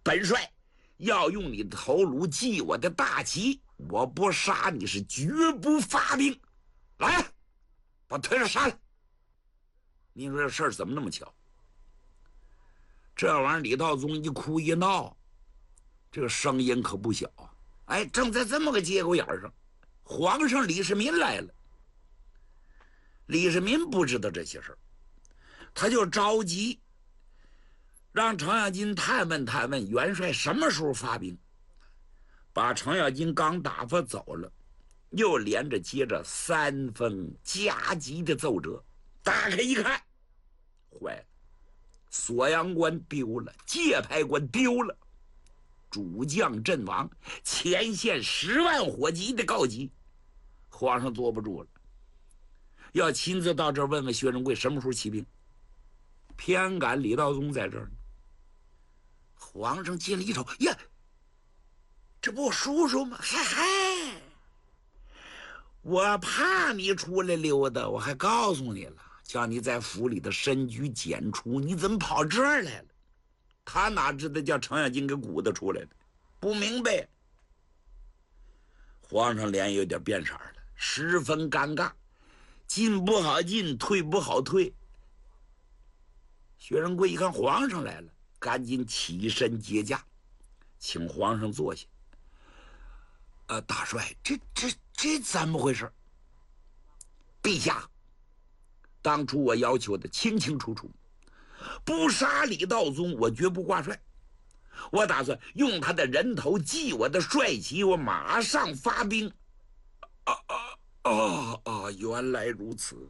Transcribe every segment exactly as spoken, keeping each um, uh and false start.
本帅要用你的头颅祭我的大旗，我不杀你是绝不发兵。来，把推着杀了。你说这事儿怎么那么巧？这玩意儿李道宗一哭一闹，这个声音可不小啊！哎，正在这么个节骨眼上，皇上李世民来了。李世民不知道这些事儿，他就着急，让程咬金探问探问元帅什么时候发兵。把程咬金刚打发走了，又连着接着三封加急的奏折。打开一看，坏了，锁阳关丢了，界牌关丢了，主将阵亡，前线十万火急的告急。皇上坐不住了，要亲自到这儿问问薛仁贵什么时候起兵。偏赶李道宗在这儿呢。皇上进了一瞅，呀，这不我叔叔吗？嗨嗨，我怕你出来溜达，我还告诉你了，叫你在府里的深居简出，你怎么跑这儿来了？他哪知道叫程咬金给鼓捣出来的，不明白。皇上脸有点变色了，十分尴尬，进不好进，退不好退。薛仁贵一看皇上来了，赶紧起身接驾，请皇上坐下。呃，大帅，这这这怎么回事？陛下，当初我要求的清清楚楚，不杀李道宗，我绝不挂帅。我打算用他的人头祭我的帅旗，我马上发兵。啊啊啊啊！原来如此，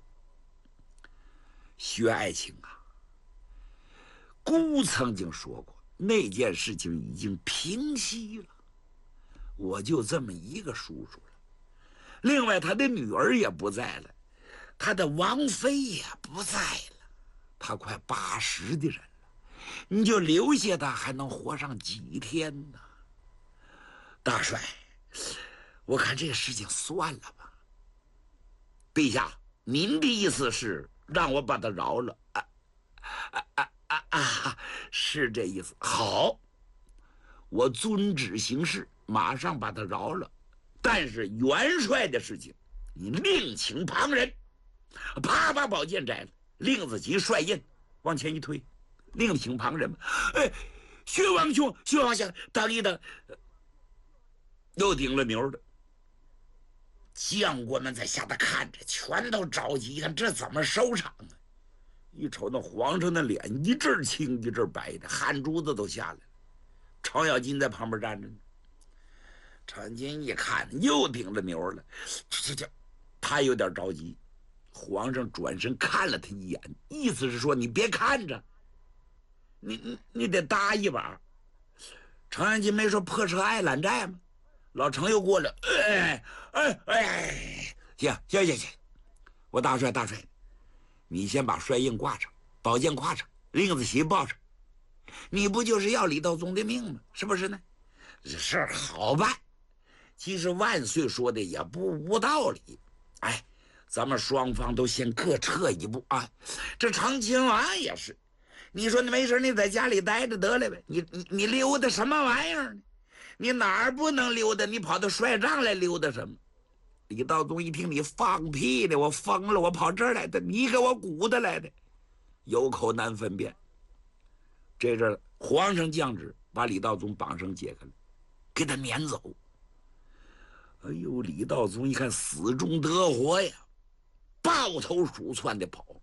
薛爱卿啊，姑曾经说过，那件事情已经平息了。我就这么一个叔叔了，另外他的女儿也不在了，他的王妃也不在了，他快八十的人了，你就留下他还能活上几天呢？大帅，我看这个事情算了吧。陛下，您的意思是让我把他饶了？啊啊啊啊啊！是这意思。好，我遵旨行事，马上把他饶了。但是元帅的事情，你另请旁人。啪把宝剑摘了，令子旗帅印往前一推，另请旁人。哎，薛王兄，薛王兄，等一等，又顶了牛的。将官们在下头看着，全都着急，一看这怎么收场啊？一瞅那皇上的脸一阵青一阵白的，汗珠子都下来了。程咬金在旁边站着呢。程咬金一看又顶了牛了，这这他有点着急。皇上转身看了他一眼，意思是说你别看着，你你你得搭一把。程咬金没说破车爱揽债吗？老程又过来，哎哎哎，行行行行，我大帅大帅，你先把帅印挂上，宝剑挎上，令子旗抱上，你不就是要李道宗的命吗？是不是呢？这事儿好办。其实万岁说的也不无道理。哎，咱们双方都先各撤一步啊。这成亲王也是，你说你没事你在家里待着得了呗，你你你溜达什么玩意儿呢？你哪儿不能溜达？你跑到帅帐来溜达什么？李道宗一听你放屁呢，我疯了，我跑这儿来的，你给我鼓捣来的，有口难分辨。这阵皇上降旨，把李道宗绑绳解开了，给他撵走。哎呦，李道宗一看死中得活呀，抱头鼠窜的跑。